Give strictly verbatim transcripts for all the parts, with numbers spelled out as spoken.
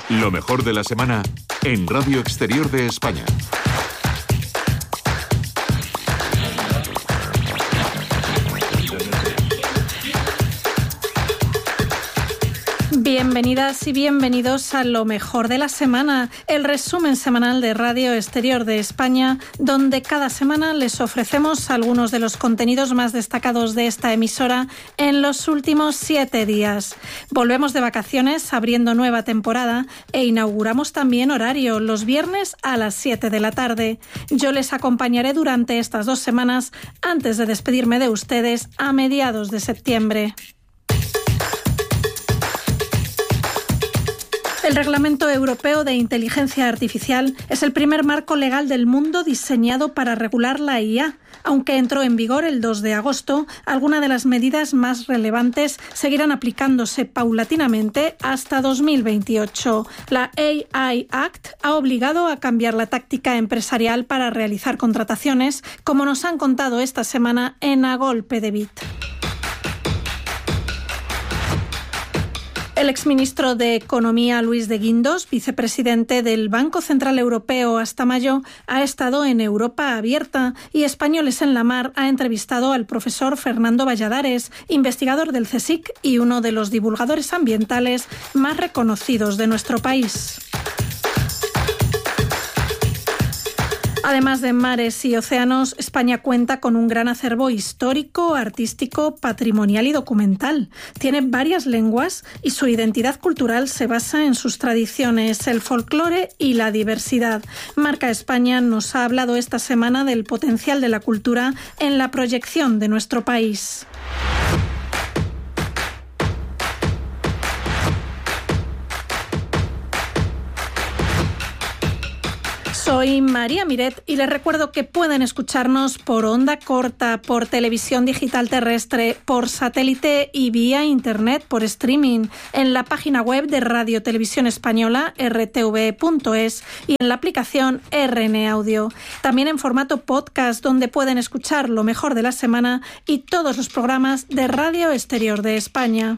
Lo mejor de la semana en Radio Exterior de España. Bienvenidas y bienvenidos a Lo mejor de la semana, el resumen semanal de Radio Exterior de España, donde cada semana les ofrecemos algunos de los contenidos más destacados de esta emisora en los últimos siete días. Volvemos de vacaciones abriendo nueva temporada e inauguramos también horario los viernes a las siete de la tarde. Yo les acompañaré durante estas dos semanas antes de despedirme de ustedes a mediados de septiembre. El Reglamento Europeo de Inteligencia Artificial es el primer marco legal del mundo diseñado para regular la I A. Aunque entró en vigor el dos de agosto, algunas de las medidas más relevantes seguirán aplicándose paulatinamente hasta dos mil veintiocho. La A I Act ha obligado a cambiar la táctica empresarial para realizar contrataciones, como nos han contado esta semana en A Golpe de Bit. El exministro de Economía, Luis de Guindos, vicepresidente del Banco Central Europeo hasta mayo, ha estado en Europa Abierta y Españoles en la Mar ha entrevistado al profesor Fernando Valladares, investigador del CSIC y uno de los divulgadores ambientales más reconocidos de nuestro país. Además de mares y océanos, España cuenta con un gran acervo histórico, artístico, patrimonial y documental. Tiene varias lenguas y su identidad cultural se basa en sus tradiciones, el folclore y la diversidad. Marca España nos ha hablado esta semana del potencial de la cultura en la proyección de nuestro país. Soy María Miret y les recuerdo que pueden escucharnos por onda corta, por televisión digital terrestre, por satélite y vía internet por streaming en la página web de Radio Televisión Española, erre te ve punto es, y en la aplicación erre ene Audio. También en formato podcast, donde pueden escuchar lo mejor de la semana y todos los programas de Radio Exterior de España.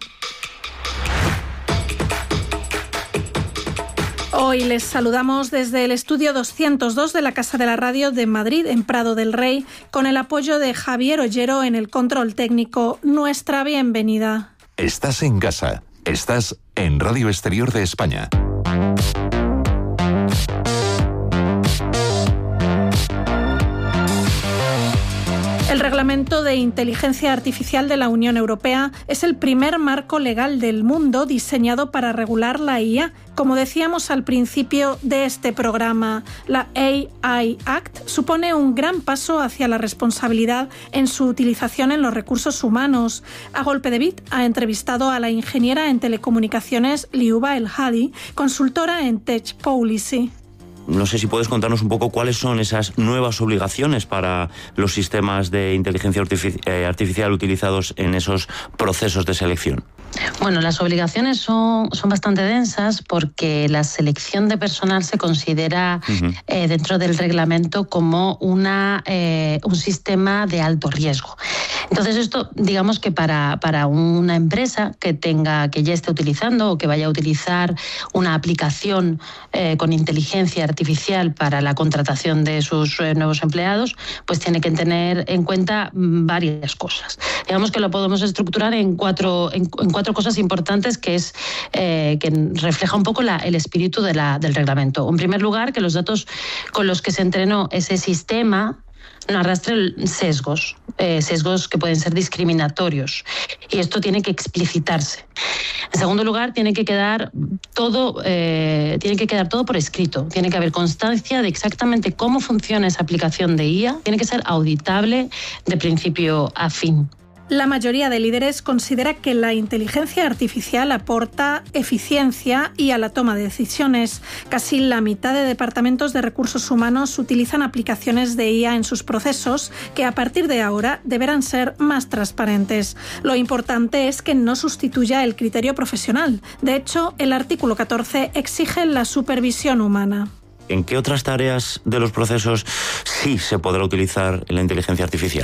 Hoy les saludamos desde el estudio doscientos dos de la Casa de la Radio de Madrid, en Prado del Rey, con el apoyo de Javier Ollero en el control técnico. Nuestra bienvenida. Estás en casa. Estás en Radio Exterior de España. El Reglamento de Inteligencia Artificial de la Unión Europea es el primer marco legal del mundo diseñado para regular la I A. Como decíamos al principio de este programa, la A I Act supone un gran paso hacia la responsabilidad en su utilización en los recursos humanos. A Golpe de Bit ha entrevistado a la ingeniera en telecomunicaciones Liuba El Hadi, consultora en Tech Policy. No sé si puedes contarnos un poco cuáles son esas nuevas obligaciones para los sistemas de inteligencia artifici- eh, artificial utilizados en esos procesos de selección. Bueno, las obligaciones son, son bastante densas porque la selección de personal se considera uh-huh. eh, dentro del reglamento como una, eh, un sistema de alto riesgo. Entonces esto, digamos que para, para una empresa que tenga, que ya esté utilizando o que vaya a utilizar una aplicación eh, con inteligencia artificial para la contratación de sus eh, nuevos empleados, pues tiene que tener en cuenta varias cosas. Digamos que lo podemos estructurar en cuatro, en, en cuatro cosas importantes que es eh, que refleja un poco la, el espíritu de la, del reglamento. En primer lugar, que los datos con los que se entrenó ese sistema no arrastren sesgos, eh, sesgos que pueden ser discriminatorios, y esto tiene que explicitarse. En segundo lugar, tiene que quedar todo, eh, tiene que quedar todo por escrito. Tiene que haber constancia de exactamente cómo funciona esa aplicación de I A. Tiene que ser auditable de principio a fin. La mayoría de líderes considera que la inteligencia artificial aporta eficiencia y a la toma de decisiones. Casi la mitad de departamentos de recursos humanos utilizan aplicaciones de I A en sus procesos que a partir de ahora deberán ser más transparentes. Lo importante es que no sustituya el criterio profesional. De hecho, el artículo catorce exige la supervisión humana. ¿En qué otras tareas de los procesos sí se podrá utilizar la inteligencia artificial?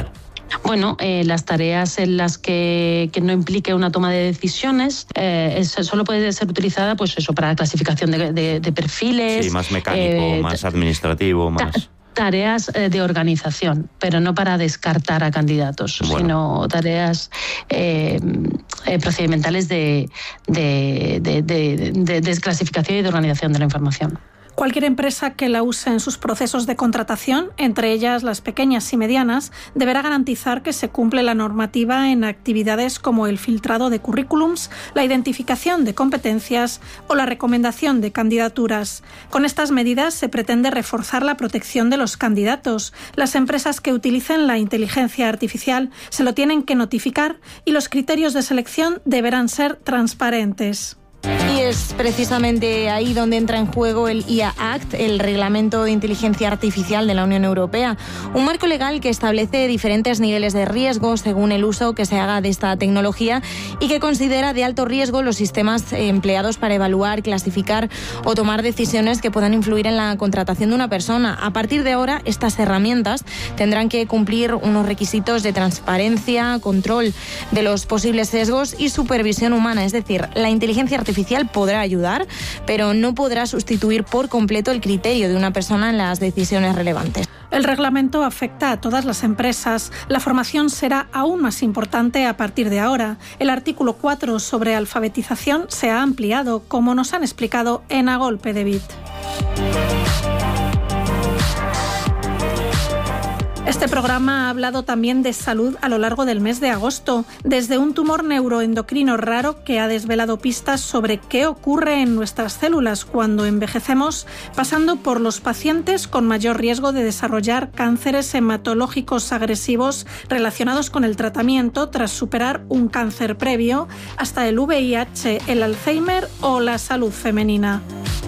Bueno, eh, las tareas en las que, que no implique una toma de decisiones eh, es, solo puede ser utilizada, pues eso, para la clasificación de, de, de perfiles. Sí, más mecánico, eh, más administrativo, más... Tareas eh, de organización, pero no para descartar a candidatos, bueno. sino tareas eh, eh, procedimentales de, de, de, de, de desclasificación y de organización de la información. Cualquier empresa que la use en sus procesos de contratación, entre ellas las pequeñas y medianas, deberá garantizar que se cumple la normativa en actividades como el filtrado de currículums, la identificación de competencias o la recomendación de candidaturas. Con estas medidas se pretende reforzar la protección de los candidatos. Las empresas que utilicen la inteligencia artificial se lo tienen que notificar y los criterios de selección deberán ser transparentes. Y es precisamente ahí donde entra en juego el I A Act, el Reglamento de Inteligencia Artificial de la Unión Europea, un marco legal que establece diferentes niveles de riesgo según el uso que se haga de esta tecnología y que considera de alto riesgo los sistemas empleados para evaluar, clasificar o tomar decisiones que puedan influir en la contratación de una persona. A partir de ahora, estas herramientas tendrán que cumplir unos requisitos de transparencia, control de los posibles sesgos y supervisión humana, es decir, la inteligencia artificial podrá ayudar, pero no podrá sustituir por completo el criterio de una persona en las decisiones relevantes. El reglamento afecta a todas las empresas. La formación será aún más importante a partir de ahora. El artículo cuatro sobre alfabetización se ha ampliado, como nos han explicado en A Golpe de Bit. Este programa ha hablado también de salud a lo largo del mes de agosto, desde un tumor neuroendocrino raro que ha desvelado pistas sobre qué ocurre en nuestras células cuando envejecemos, pasando por los pacientes con mayor riesgo de desarrollar cánceres hematológicos agresivos relacionados con el tratamiento tras superar un cáncer previo, hasta el V I H, el Alzheimer o la salud femenina.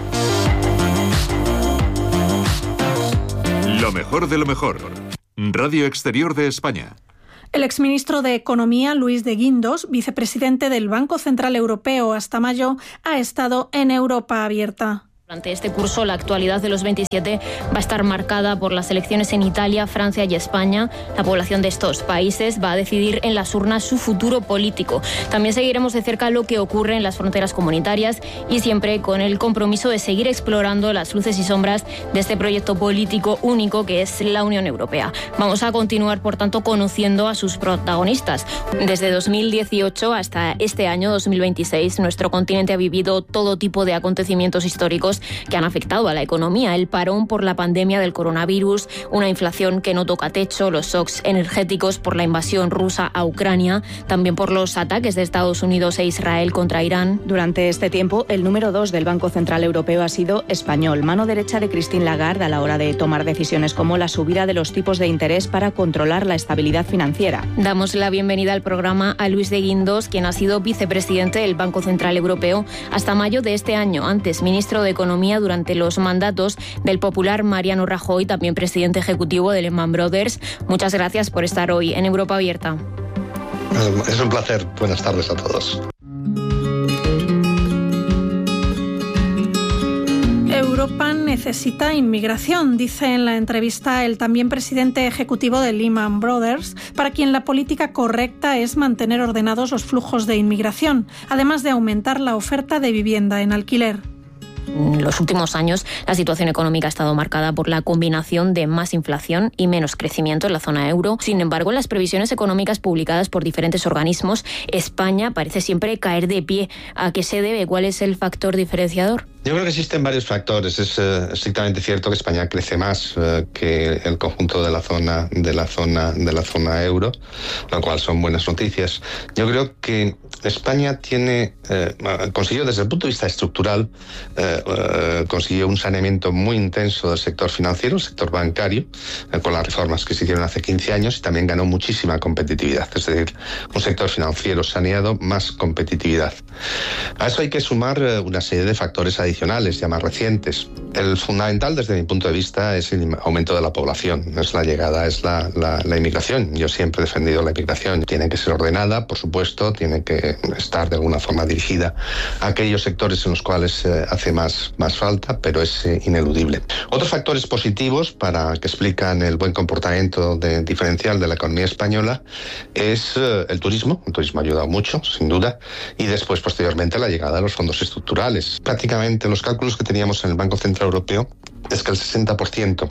Lo mejor de lo mejor. Radio Exterior de España. El exministro de Economía, Luis de Guindos, vicepresidente del Banco Central Europeo hasta mayo, ha estado en Europa Abierta. Durante este curso, la actualidad de los veintisiete va a estar marcada por las elecciones en Italia, Francia y España. La población de estos países va a decidir en las urnas su futuro político. También seguiremos de cerca lo que ocurre en las fronteras comunitarias y siempre con el compromiso de seguir explorando las luces y sombras de este proyecto político único que es la Unión Europea. Vamos a continuar, por tanto, conociendo a sus protagonistas. Desde dos mil dieciocho hasta este año dos mil veintiséis, nuestro continente ha vivido todo tipo de acontecimientos históricos que han afectado a la economía, el parón por la pandemia del coronavirus, una inflación que no toca techo, los shocks energéticos por la invasión rusa a Ucrania, también por los ataques de Estados Unidos e Israel contra Irán. Durante este tiempo, el número dos del Banco Central Europeo ha sido español, mano derecha de Christine Lagarde a la hora de tomar decisiones como la subida de los tipos de interés para controlar la estabilidad financiera. Damos la bienvenida al programa a Luis de Guindos, quien ha sido vicepresidente del Banco Central Europeo hasta mayo de este año, antes ministro de Economía durante los mandatos del popular Mariano Rajoy, también presidente ejecutivo de Lehman Brothers. Muchas gracias por estar hoy en Europa Abierta. Es un placer. Buenas tardes a todos. Europa necesita inmigración, dice en la entrevista el también presidente ejecutivo de Lehman Brothers, para quien la política correcta es mantener ordenados los flujos de inmigración, además de aumentar la oferta de vivienda en alquiler. En los últimos años, la situación económica ha estado marcada por la combinación de más inflación y menos crecimiento en la zona euro. Sin embargo, en las previsiones económicas publicadas por diferentes organismos, España parece siempre caer de pie. ¿A qué se debe? ¿Cuál es el factor diferenciador? Yo creo que existen varios factores. Es eh, estrictamente cierto que España crece más eh, que el conjunto de la zona de la zona de la zona euro, lo cual son buenas noticias. Yo creo que España tiene eh, consiguió desde el punto de vista estructural eh, eh, consiguió un saneamiento muy intenso del sector financiero, el sector bancario, eh, con las reformas que se hicieron hace quince años, y también ganó muchísima competitividad. Es decir, un sector financiero saneado, más competitividad. A eso hay que sumar eh, una serie de factores adicionales ya más recientes. El fundamental desde mi punto de vista es el aumento de la población, es la llegada, es la, la, la inmigración. Yo siempre he defendido la inmigración. Tiene que ser ordenada, por supuesto, tiene que estar de alguna forma dirigida a aquellos sectores en los cuales eh, hace más, más falta, pero es eh, ineludible. Otros factores positivos para que explican el buen comportamiento de, diferencial de la economía española es eh, el turismo. El turismo ha ayudado mucho, sin duda, y después, posteriormente, la llegada de los fondos estructurales. Prácticamente los cálculos que teníamos en el Banco Central Europeo es que el sesenta por ciento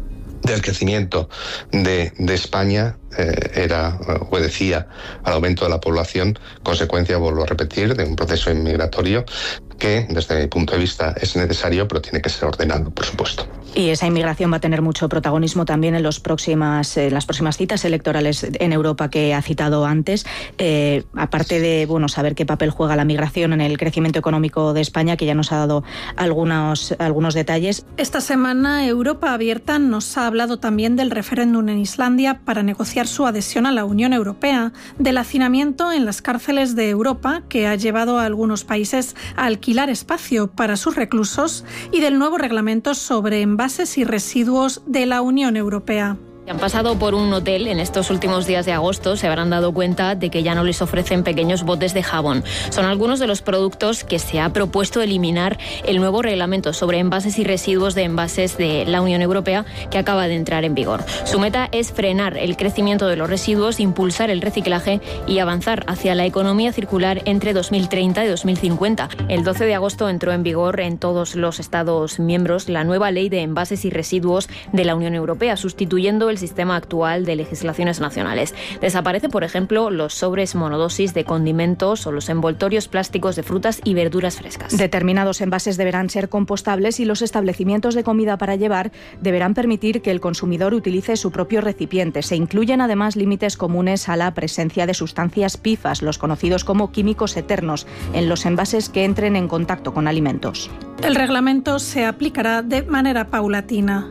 del crecimiento de, de España eh, era obedecía al aumento de la población, consecuencia, vuelvo a repetir, de un proceso inmigratorio que, desde mi punto de vista, es necesario, pero tiene que ser ordenado, por supuesto. Y esa inmigración va a tener mucho protagonismo también en los próximas, eh, las próximas citas electorales en Europa que ha citado antes. Eh, aparte de bueno, saber qué papel juega la migración en el crecimiento económico de España, que ya nos ha dado algunos, algunos detalles. Esta semana Europa Abierta nos ha hablado también del referéndum en Islandia para negociar su adhesión a la Unión Europea, del hacinamiento en las cárceles de Europa que ha llevado a algunos países a alquilar espacio para sus reclusos y del nuevo reglamento sobre envases y residuos de la Unión Europea. Si han pasado por un hotel en estos últimos días de agosto, se habrán dado cuenta de que ya no les ofrecen pequeños botes de jabón. Son algunos de los productos que se ha propuesto eliminar el nuevo reglamento sobre envases y residuos de envases de la Unión Europea que acaba de entrar en vigor. Su meta es frenar el crecimiento de los residuos, impulsar el reciclaje y avanzar hacia la economía circular entre dos mil treinta y dos mil cincuenta. El doce de agosto entró en vigor en todos los Estados miembros la nueva ley de envases y residuos de la Unión Europea, sustituyendo el sistema actual de legislaciones nacionales. Desaparece, por ejemplo, los sobres monodosis de condimentos o los envoltorios plásticos de frutas y verduras frescas. Determinados envases deberán ser compostables y los establecimientos de comida para llevar deberán permitir que el consumidor utilice su propio recipiente. Se incluyen además límites comunes a la presencia de sustancias P F A S, los conocidos como químicos eternos, en los envases que entren en contacto con alimentos. El reglamento se aplicará de manera paulatina.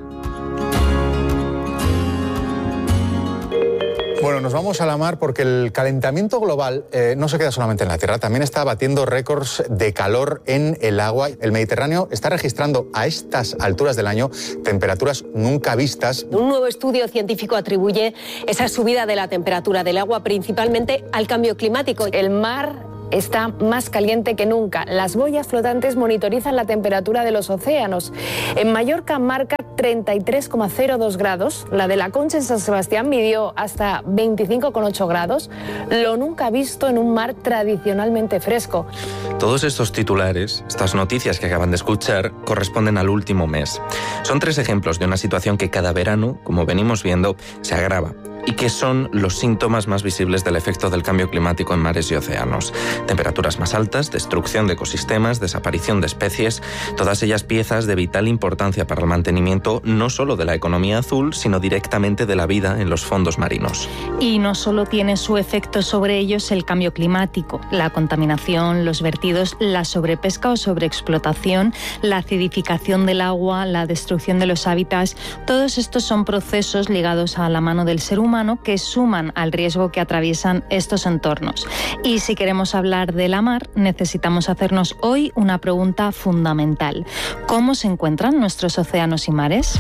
Bueno, nos vamos a la mar porque el calentamiento global eh, no se queda solamente en la Tierra, también está batiendo récords de calor en el agua. El Mediterráneo está registrando a estas alturas del año temperaturas nunca vistas. Un nuevo estudio científico atribuye esa subida de la temperatura del agua principalmente al cambio climático. El mar está más caliente que nunca. Las boyas flotantes monitorizan la temperatura de los océanos. En Mallorca marca treinta y tres coma cero dos grados. La de La Concha en San Sebastián midió hasta veinticinco coma ocho grados, lo nunca visto en un mar tradicionalmente fresco. Todos estos titulares, estas noticias que acaban de escuchar, corresponden al último mes. Son tres ejemplos de una situación que cada verano, como venimos viendo, se agrava y que son los síntomas más visibles del efecto del cambio climático en mares y océanos. Temperaturas más altas, destrucción de ecosistemas, desaparición de especies, todas ellas piezas de vital importancia para el mantenimiento no solo de la economía azul, sino directamente de la vida en los fondos marinos. Y no solo tiene su efecto sobre ellos el cambio climático, la contaminación, los vertidos, la sobrepesca o sobreexplotación, la acidificación del agua, la destrucción de los hábitats, todos estos son procesos ligados a la mano del ser humano que suman al riesgo que atraviesan estos entornos. Y si queremos hablar de la mar, necesitamos hacernos hoy una pregunta fundamental. ¿Cómo se encuentran nuestros océanos y mares?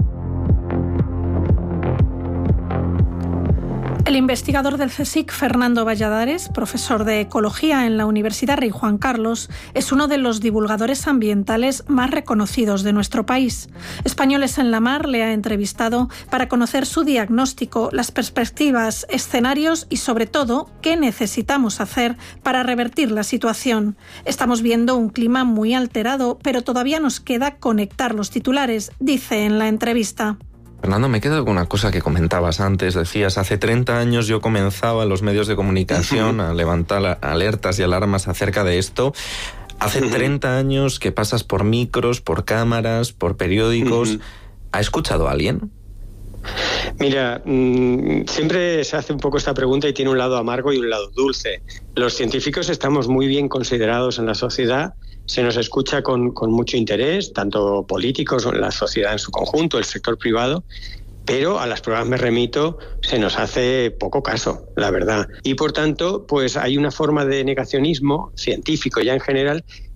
El investigador del CSIC, Fernando Valladares, profesor de Ecología en la Universidad Rey Juan Carlos, es uno de los divulgadores ambientales más reconocidos de nuestro país. Españoles en la Mar le ha entrevistado para conocer su diagnóstico, las perspectivas, escenarios y, sobre todo, qué necesitamos hacer para revertir la situación. Estamos viendo un clima muy alterado, pero todavía nos queda conectar los titulares, dice en la entrevista. Fernando, me quedo con una cosa que comentabas antes. Decías, hace treinta años yo comenzaba en los medios de comunicación a levantar alertas y alarmas acerca de esto. Hace treinta años que pasas por micros, por cámaras, por periódicos. ¿Ha escuchado a alguien? Mira, mmm, siempre se hace un poco esta pregunta y tiene un lado amargo y un lado dulce. Los científicos estamos muy bien considerados en la sociedad, se nos escucha con, con mucho interés, tanto políticos, la sociedad en su conjunto, el sector privado, pero a las pruebas me remito, se nos hace poco caso, la verdad. Y por tanto, pues hay una forma de negacionismo científico ya en general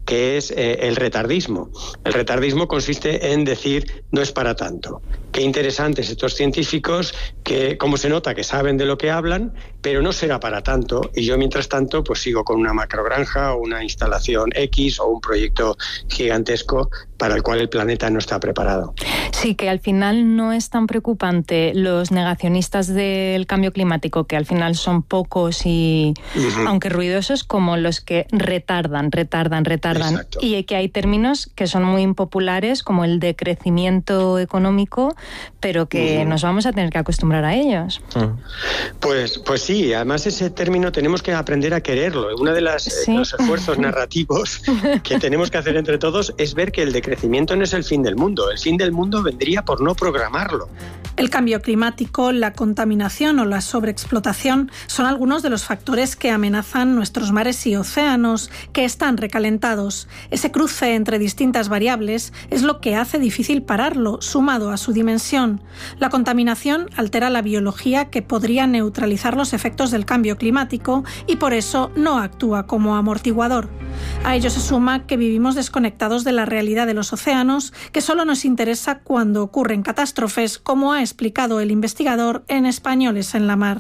que es eh, el retardismo. El retardismo consiste en decir no es para tanto. Qué interesantes estos científicos, que cómo se nota que saben de lo que hablan, pero no será para tanto. Y yo, mientras tanto, pues sigo con una macrogranja o una instalación X o un proyecto gigantesco para el cual el planeta no está preparado. Sí, que al final no es tan preocupante los negacionistas del cambio climático, que al final son pocos y, uh-huh. aunque ruidosos, como los que retardan, retardan, retardan. Exacto. Y que hay términos que son muy impopulares, como el de crecimiento económico, pero que uh-huh. nos vamos a tener que acostumbrar a ellos. Uh-huh. Pues, pues sí, además ese término tenemos que aprender a quererlo. Uno de las, ¿sí? eh, los esfuerzos narrativos que tenemos que hacer entre todos es ver que el decrecimiento no es el fin del mundo. El fin del mundo vendría por no programarlo. El cambio climático, la contaminación o la sobreexplotación son algunos de los factores que amenazan nuestros mares y océanos, que están recalentados. Ese cruce entre distintas variables es lo que hace difícil pararlo, sumado a su dimensión. La contaminación altera la biología, que podría neutralizar los efectos del cambio climático, y por eso no actúa como amortiguador. A ello se suma que vivimos desconectados de la realidad de los océanos, que solo nos interesa cuando ocurren catástrofes, como ha explicado el investigador en Españoles en la Mar.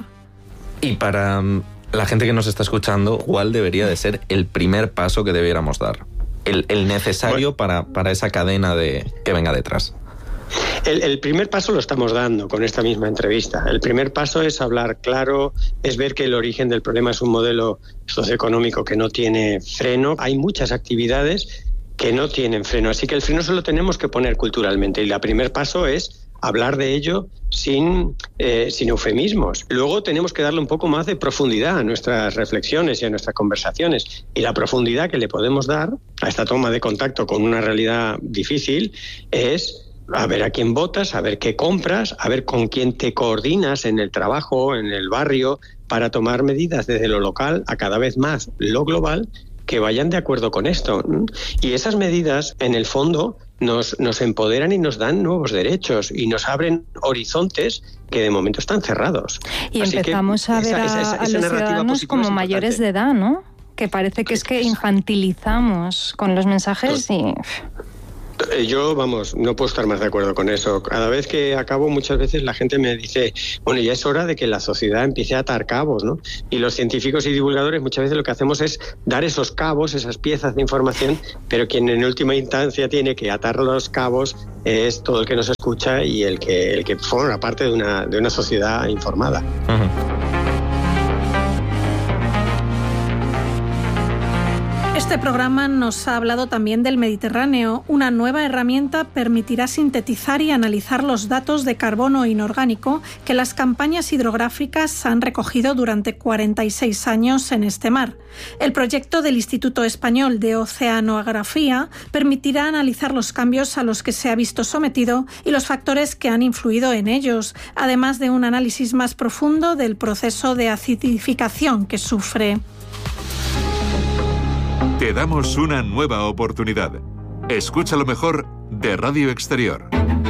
Y para la gente que nos está escuchando, ¿cuál debería de ser el primer paso que debiéramos dar? El, el necesario bueno. para, para esa cadena de que venga detrás. El, el primer paso lo estamos dando con esta misma entrevista. El primer paso es hablar claro, es ver que el origen del problema es un modelo socioeconómico que no tiene freno. Hay muchas actividades que no tienen freno, así que el freno se lo tenemos que poner culturalmente. Y el primer paso es hablar de ello sin, eh, sin eufemismos. Luego tenemos que darle un poco más de profundidad a nuestras reflexiones y a nuestras conversaciones. Y la profundidad que le podemos dar a esta toma de contacto con una realidad difícil es a ver a quién votas, a ver qué compras, a ver con quién te coordinas en el trabajo, en el barrio, para tomar medidas desde lo local a cada vez más lo global que vayan de acuerdo con esto. Y esas medidas, en el fondo, nos, nos empoderan y nos dan nuevos derechos y nos abren horizontes que de momento están cerrados. Y Así empezamos a ver esa, esa, esa, a, a los ciudadanos como mayores de edad, ¿no? Que parece que es que infantilizamos con los mensajes y... Yo, vamos, no puedo estar más de acuerdo con eso. Cada vez que acabo, muchas veces la gente me dice, bueno, ya es hora de que la sociedad empiece a atar cabos, ¿no? Y los científicos y divulgadores muchas veces lo que hacemos es dar esos cabos, esas piezas de información, pero quien en última instancia tiene que atar los cabos es todo el que nos escucha y el que, el que forma parte de una, de una sociedad informada. Uh-huh. Este programa nos ha hablado también del Mediterráneo. Una nueva herramienta permitirá sintetizar y analizar los datos de carbono inorgánico que las campañas hidrográficas han recogido durante cuarenta y seis años en este mar. El proyecto del Instituto Español de Oceanografía permitirá analizar los cambios a los que se ha visto sometido y los factores que han influido en ellos, además de un análisis más profundo del proceso de acidificación que sufre. Te damos una nueva oportunidad. Escucha lo mejor de Radio Exterior.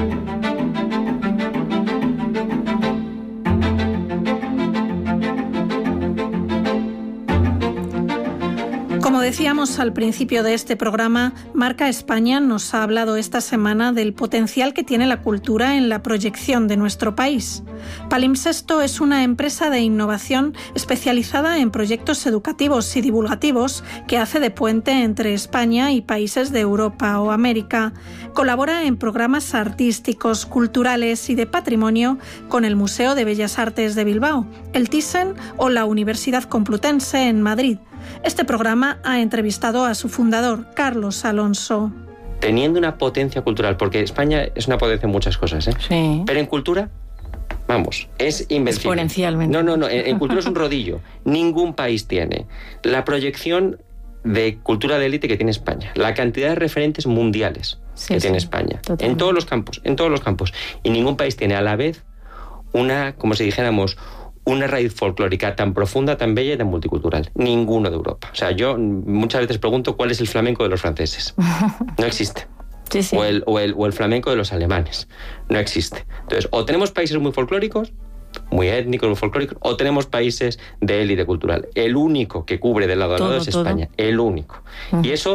Como decíamos al principio de este programa, Marca España nos ha hablado esta semana del potencial que tiene la cultura en la proyección de nuestro país. Palimpsesto es una empresa de innovación especializada en proyectos educativos y divulgativos que hace de puente entre España y países de Europa o América. Colabora en programas artísticos, culturales y de patrimonio con el Museo de Bellas Artes de Bilbao, el Thyssen o la Universidad Complutense en Madrid. Este programa ha entrevistado a su fundador, Carlos Alonso. Teniendo una potencia cultural, porque España es una potencia en muchas cosas, ¿eh? Sí. Pero en cultura, vamos, es invencible. Exponencialmente. No, no, no, en, en cultura es un rodillo. Ningún país tiene la proyección de cultura de élite que tiene España, la cantidad de referentes mundiales sí, que sí, tiene España, totalmente. en todos los campos, en todos los campos. Y ningún país tiene a la vez una, como si dijéramos, una raíz folclórica tan profunda, tan bella y tan multicultural. Ninguno de Europa. O sea, yo muchas veces pregunto cuál es el flamenco de los franceses. No existe. Sí, sí. O, el, o, el, o el flamenco de los alemanes. No existe. Entonces, o tenemos países muy folclóricos, muy étnicos, muy folclóricos, o tenemos países de élite cultural. El único que cubre del lado a lado es España. El único. Uh-huh. Y eso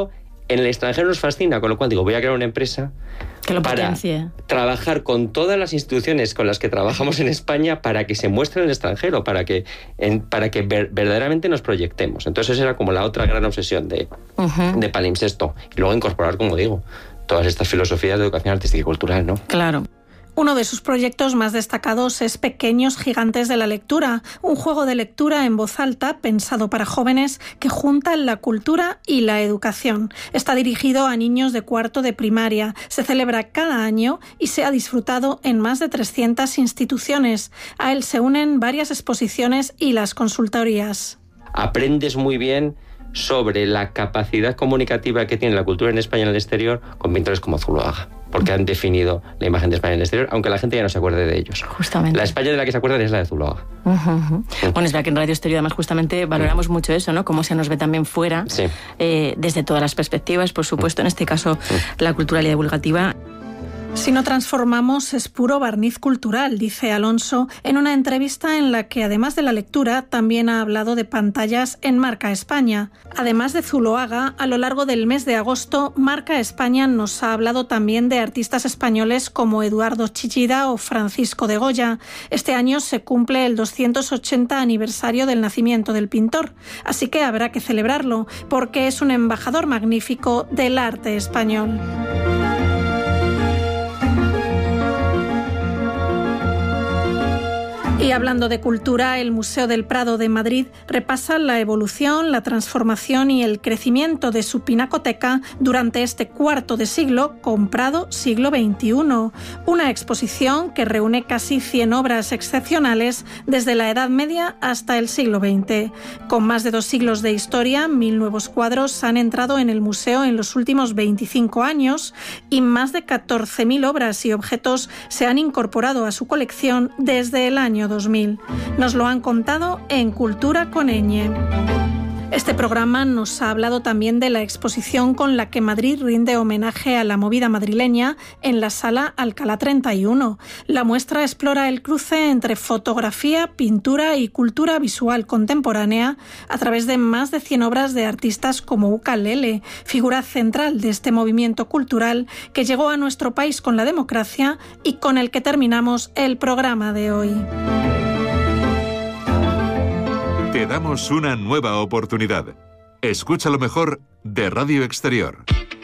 en el extranjero nos fascina, con lo cual digo, voy a crear una empresa que lo para potencie. Trabajar con todas las instituciones con las que trabajamos en España para que se muestre en el extranjero, para que, en, para que ver, verdaderamente nos proyectemos. Entonces esa era como la otra gran obsesión de, uh-huh. de Palimpsesto. Y luego incorporar, como digo, todas estas filosofías de educación artística y cultural, ¿no? Claro. Uno de sus proyectos más destacados es Pequeños Gigantes de la Lectura, un juego de lectura en voz alta pensado para jóvenes que juntan la cultura y la educación. Está dirigido a niños de cuarto de primaria, se celebra cada año y se ha disfrutado en más de trescientas instituciones. A él se unen varias exposiciones y las consultorías. Aprendes muy bien sobre la capacidad comunicativa que tiene la cultura en España y en el exterior con pintores como Zuloaga, porque han definido la imagen de España en el exterior, aunque la gente ya no se acuerde de ellos. Justamente. La España de la que se acuerdan es la de Zuloaga. Uh-huh, uh-huh. Bueno, es verdad que en Radio Exterior además justamente valoramos uh-huh. mucho eso, ¿no? Cómo se nos ve también fuera, sí. eh, desde todas las perspectivas, por supuesto, uh-huh. en este caso uh-huh. la cultural y divulgativa. Si no transformamos es puro barniz cultural, dice Alonso, en una entrevista en la que, además de la lectura, también ha hablado de pantallas en Marca España. Además de Zuloaga, a lo largo del mes de agosto, Marca España nos ha hablado también de artistas españoles como Eduardo Chillida o Francisco de Goya. Este año se cumple el doscientos ochenta aniversario del nacimiento del pintor, así que habrá que celebrarlo, porque es un embajador magnífico del arte español. Y hablando de cultura, el Museo del Prado de Madrid repasa la evolución, la transformación y el crecimiento de su pinacoteca durante este cuarto de siglo con Prado siglo veintiuno. Una exposición que reúne casi cien obras excepcionales desde la Edad Media hasta el siglo veinte. Con más de dos siglos de historia, mil nuevos cuadros han entrado en el museo en los últimos veinticinco años y más de catorce mil obras y objetos se han incorporado a su colección desde el año dos mil. Nos lo han contado en Cultura con Ñ. Este programa nos ha hablado también de la exposición con la que Madrid rinde homenaje a la movida madrileña en la Sala Alcalá treinta y uno. La muestra explora el cruce entre fotografía, pintura y cultura visual contemporánea a través de más de cien obras de artistas como Uca Lele, figura central de este movimiento cultural que llegó a nuestro país con la democracia y con el que terminamos el programa de hoy. Te damos una nueva oportunidad. Escucha lo mejor de Radio Exterior.